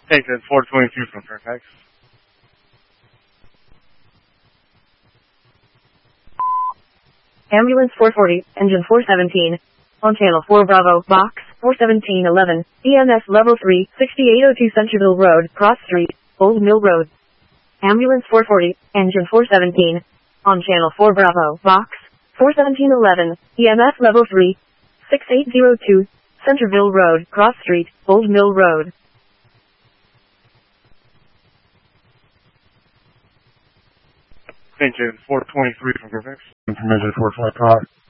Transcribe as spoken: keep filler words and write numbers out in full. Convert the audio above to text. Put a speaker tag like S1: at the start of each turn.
S1: Take that four twenty-two from Fairfax.
S2: Ambulance four forty, engine four seventeen. On channel four Bravo, box four seventeen eleven, E M S level three, sixty-eight oh two Centerville Road, Cross Street, Old Mill Road. Ambulance four forty, engine four seventeen. On channel four Bravo, box four seventeen eleven, E M S level three, sixty-eight oh two, Centerville Road, Cross Street, Old Mill Road.
S1: Take that four twenty-three from Fairfax.
S3: Information four twenty-five.